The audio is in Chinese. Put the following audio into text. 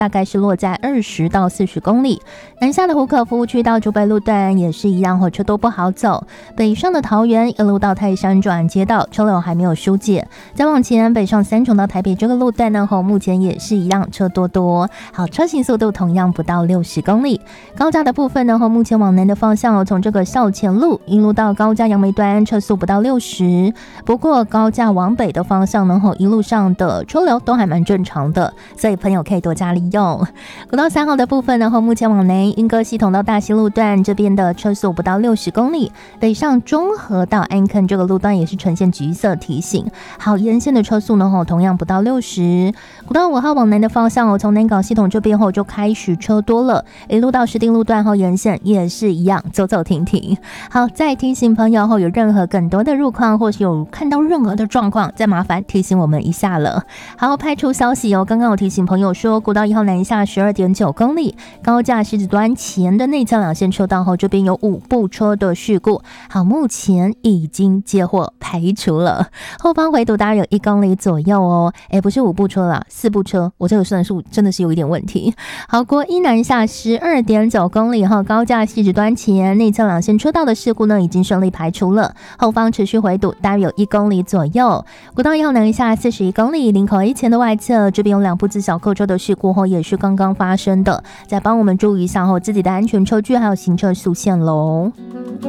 大概是落在20到40公里。南下的湖口服务区到竹北路段也是一样，车多不好走。北上的桃园一路到泰山转接道，车流还没有疏解。再往前北上三重到台北这个路段呢，目前也是一样，车多。好，车行速度同样不到60公里。高架的部分呢，目前往南的方向从这个校前路一路到高架杨梅端，车速不到60。不过高架往北的方向呢，一路上的车流都还蛮正常的，所以朋友可以多加利用。国道3号的部分呢，目前往南莺歌系统到大溪路段这边的车速不到60公里，北上中和到安坑这个路段也是呈现橘色提醒。好，沿线的车速呢，同样不到60。国道5号往南的方向从南港系统这边就开始车多了，一路到石碇路段沿线也是一样，走走停停。好，再提醒朋友有任何更多的路况或是有看到任何的状况，再麻烦提醒我们一下了。好，排除消息刚刚有提醒朋友说，国道1号南下12.9公里，高架狮子端前的内侧两线车道这边有5部车的事故。好，目前已经接获排除了，后方回堵大概有1公里左右哦。不是5部车啦，4部车，我这个算数真的是有一点问题。好，国一南下12.9公里高架西子端前内侧两线车道的事故呢，已经顺利排除了，后方持续回堵大约有1公里左右。国道1号南下41公里，林口 A 前的外侧这边有2部自小客车的事故也是刚刚发生的，再帮我们注意一下自己的安全车距还有行车速限喽。